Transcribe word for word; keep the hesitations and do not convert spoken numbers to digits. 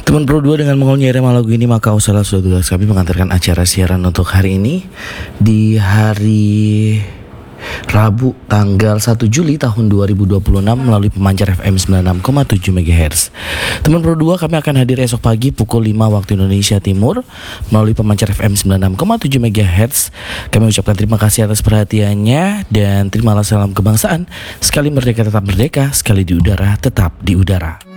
Teman Pro dua dengan mengolnya irama lagu ini, maka usaha sudah tugas kami mengantarkan acara siaran untuk hari ini di hari Rabu tanggal satu Juli tahun dua ribu dua puluh enam melalui pemancar F M sembilan puluh enam koma tujuh megahertz. Teman Pro dua, kami akan hadir esok pagi pukul lima waktu Indonesia Timur melalui pemancar F M sembilan puluh enam koma tujuh megahertz. Kami ucapkan terima kasih atas perhatiannya dan terimalah salam kebangsaan. Sekali merdeka tetap merdeka, sekali di udara tetap di udara.